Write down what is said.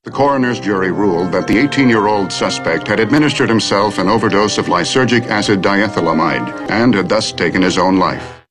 The coroner's jury ruled that the 18-year-old suspect had administered himself an overdose of lysergic acid diethylamide and had thus taken his own life.